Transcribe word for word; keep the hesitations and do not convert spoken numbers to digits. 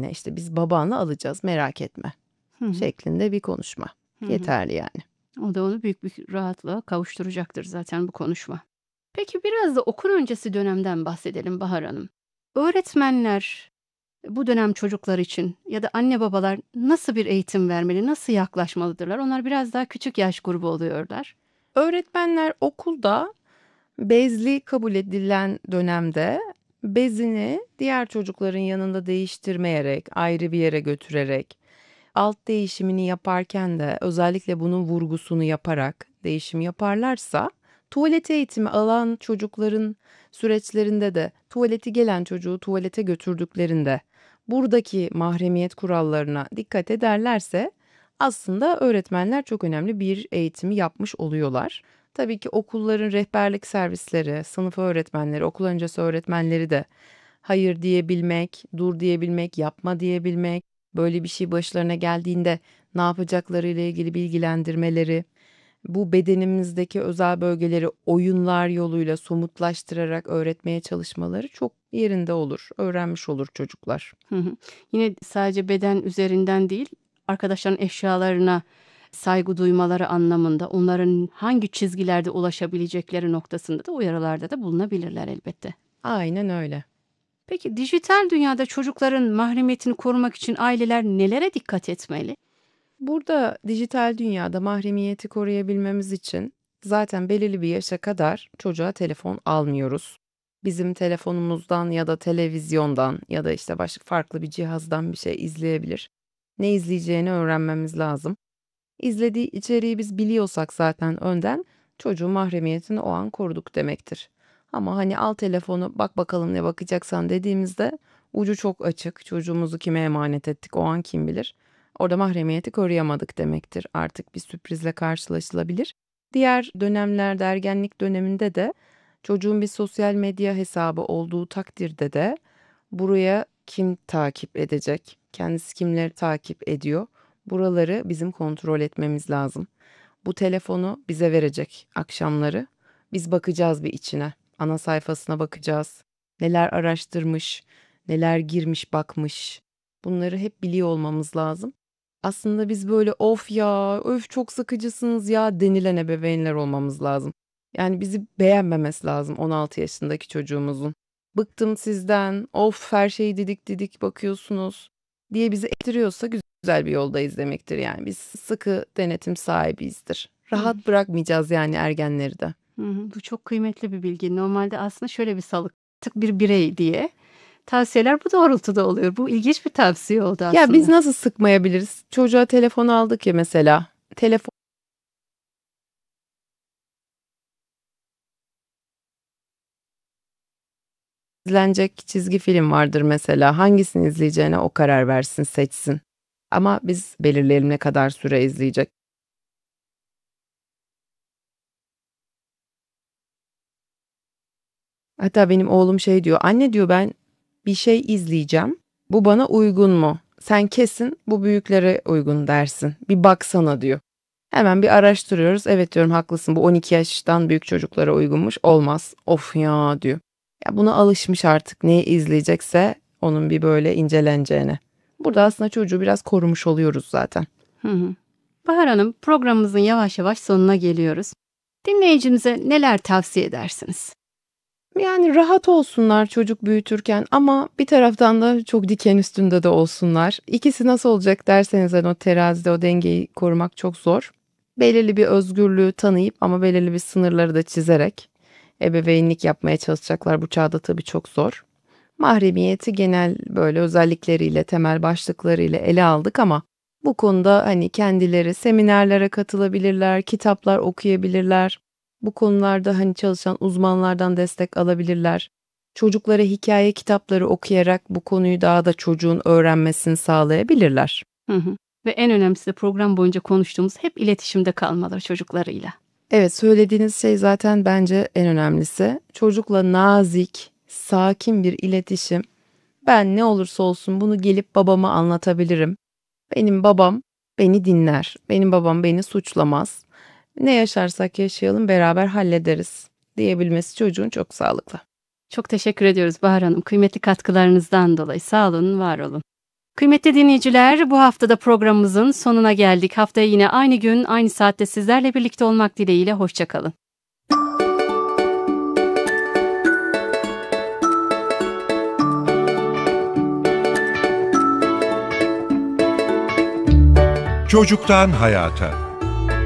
annenle işte biz babanla alacağız merak etme Hı hı. şeklinde bir konuşma. Hı hı. Yeterli yani. O da onu büyük bir rahatlığa kavuşturacaktır zaten bu konuşma. Peki biraz da okul öncesi dönemden bahsedelim Bahar Hanım. Öğretmenler bu dönem çocuklar için ya da anne babalar nasıl bir eğitim vermeli, nasıl yaklaşmalıdırlar? Onlar biraz daha küçük yaş grubu oluyorlar. Öğretmenler okulda bezli kabul edilen dönemde bezini diğer çocukların yanında değiştirmeyerek, ayrı bir yere götürerek, alt değişimini yaparken de özellikle bunun vurgusunu yaparak değişim yaparlarsa, tuvalet eğitimi alan çocukların süreçlerinde de tuvaleti gelen çocuğu tuvalete götürdüklerinde buradaki mahremiyet kurallarına dikkat ederlerse aslında öğretmenler çok önemli bir eğitimi yapmış oluyorlar. Tabii ki okulların rehberlik servisleri, sınıf öğretmenleri, okul öncesi öğretmenleri de hayır diyebilmek, dur diyebilmek, yapma diyebilmek, böyle bir şey başlarına geldiğinde ne yapacakları ile ilgili bilgilendirmeleri, bu bedenimizdeki özel bölgeleri oyunlar yoluyla somutlaştırarak öğretmeye çalışmaları çok yerinde olur. Öğrenmiş olur çocuklar. Hı hı. Yine sadece beden üzerinden değil, arkadaşların eşyalarına saygı duymaları anlamında, onların hangi çizgilerde ulaşabilecekleri noktasında da uyarılarda da bulunabilirler elbette. Aynen öyle. Peki dijital dünyada çocukların mahremiyetini korumak için aileler nelere dikkat etmeli? Burada dijital dünyada mahremiyeti koruyabilmemiz için zaten belirli bir yaşa kadar çocuğa telefon almıyoruz. Bizim telefonumuzdan ya da televizyondan ya da işte başka farklı bir cihazdan bir şey izleyebilir. Ne izleyeceğini öğrenmemiz lazım. İzlediği içeriği biz biliyorsak zaten önden çocuğun mahremiyetini o an koruduk demektir. Ama hani al telefonu bak bakalım ne bakacaksan dediğimizde ucu çok açık. Çocuğumuzu kime emanet ettik o an kim bilir. Orada mahremiyeti koruyamadık demektir. Artık bir sürprizle karşılaşılabilir. Diğer dönemlerde ergenlik döneminde de çocuğun bir sosyal medya hesabı olduğu takdirde de buraya kim takip edecek? Kendisi kimleri takip ediyor? Buraları bizim kontrol etmemiz lazım. Bu telefonu bize verecek akşamları. Biz bakacağız bir içine. Ana sayfasına bakacağız. Neler araştırmış, neler girmiş, bakmış. Bunları hep biliyor olmamız lazım. Aslında biz böyle of ya, öf çok sıkıcısınız ya denilen ebeveynler olmamız lazım. Yani bizi beğenmemesi lazım on altı yaşındaki çocuğumuzun. Bıktım sizden, of her şeyi didik didik bakıyorsunuz diye bizi ettiriyorsa güzel bir yoldayız demektir yani. Biz sıkı denetim sahibiyizdir. Hı Rahat bırakmayacağız yani ergenleri de. hı, hı. Bu çok kıymetli bir bilgi. Normalde aslında şöyle bir salıktık bir birey diye tavsiyeler bu doğrultuda oluyor. Bu ilginç bir tavsiye oldu Ya biz aslında. nasıl sıkmayabiliriz? Çocuğa telefon aldık ya mesela. Telefon izlenecek çizgi film vardır mesela. Hangisini izleyeceğine o karar versin, seçsin. Ama biz belirleyelim ne kadar süre izleyecek. Hatta benim oğlum şey diyor. Anne diyor ben bir şey izleyeceğim. Bu bana uygun mu? Sen kesin bu büyüklere uygun dersin. Bir baksana diyor. Hemen bir araştırıyoruz. Evet diyorum haklısın bu on iki yaştan büyük çocuklara uygunmuş. Olmaz. Of ya diyor. Ya buna alışmış artık. Neyi izleyecekse onun bir böyle inceleneceğine. Burada aslında çocuğu biraz korumuş oluyoruz zaten. Hı hı. Bahar Hanım, programımızın yavaş yavaş sonuna geliyoruz. Dinleyicimize neler tavsiye edersiniz? Yani rahat olsunlar çocuk büyütürken ama bir taraftan da çok diken üstünde de olsunlar. İkisi nasıl olacak derseniz hani o terazide o dengeyi korumak çok zor. Belirli bir özgürlüğü tanıyıp ama belirli bir sınırları da çizerek ebeveynlik yapmaya çalışacaklar. Bu çağda tabii çok zor. Mahremiyeti genel böyle özellikleriyle, temel başlıklarıyla ele aldık ama bu konuda hani kendileri seminerlere katılabilirler, kitaplar okuyabilirler. Bu konularda hani çalışan uzmanlardan destek alabilirler. Çocuklara hikaye kitapları okuyarak bu konuyu daha da çocuğun öğrenmesini sağlayabilirler. Hı hı. Ve en önemlisi de program boyunca konuştuğumuz hep iletişimde kalmaları çocuklarıyla. Evet, söylediğiniz şey zaten bence en önemlisi. Çocukla nazik, sakin bir iletişim. Ben ne olursa olsun bunu gelip babama anlatabilirim. Benim babam beni dinler. Benim babam beni suçlamaz. Ne yaşarsak yaşayalım beraber hallederiz diyebilmesi çocuğun çok sağlıklı. Çok teşekkür ediyoruz Bahar Hanım. Kıymetli katkılarınızdan dolayı sağ olun, var olun. Kıymetli dinleyiciler, bu haftada programımızın sonuna geldik. Haftaya yine aynı gün, aynı saatte sizlerle birlikte olmak dileğiyle. Hoşça kalın. Çocuktan hayata.